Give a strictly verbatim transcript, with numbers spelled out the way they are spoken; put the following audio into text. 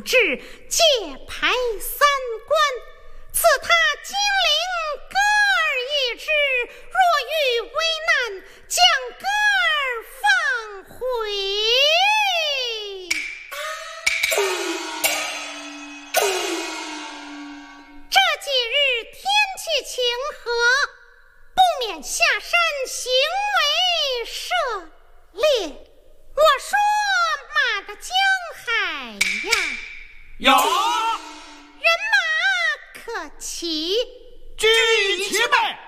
统制，界牌三关，赐他金陵歌儿一支。若遇危难，将歌儿放回。这几日天气晴和，不免下山行为涉猎。我说马的江海呀， 有人马可骑？ 举起呗。